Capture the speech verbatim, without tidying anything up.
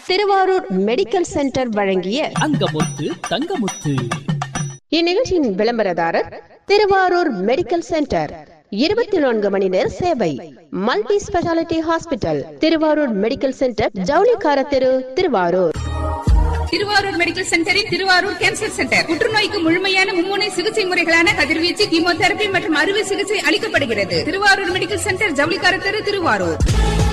Thiruvarur medical centre வழங்கிய அங்கமுத்து தங்கமுத்து. இந்நிகழ்ச்சியின் விளம்பரதாரர் திருவாரூர் மெடிக்கல் சென்டர். இருபத்தி நான்கு மணி நேர சேவை. Multi speciality hospital, Thiruvarur medical centre, ஜவுளிக்கார தெரு, திருவாரூர். திருவாரூர் மெடிக்கல் சென்டரில் திருவாரூர் கேன்சர் சென்டர். புற்றுநோய்க்கு முழுமையான மும்முனை சிகிச்சை முறைகளான கதிர்வீச்சு, கீமோதெரபி மற்றும் அறுவை சிகிச்சை அளிக்கப்படுகிறது. திருவாரூர் மெடிக்கல் சென்டர், ஜவுளிக்கார தெரு, திருவாரூர்.